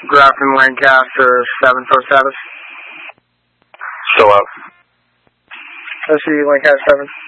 Grafton Lancaster 7 for status. Still up. SC Lancaster 7.